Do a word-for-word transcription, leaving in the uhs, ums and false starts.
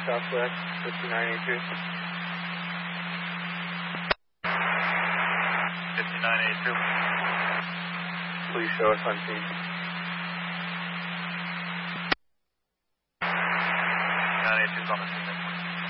Southwest, fifty-nine eighty-two. fifty-nine eighty-two. Please show us on scene. nine eighty-two is on the scene.